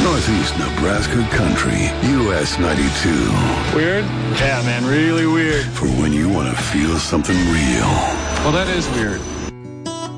Northeast Nebraska Country, US 92. Weird? Yeah, man, really weird. For when you want to feel something real. Well, that is weird.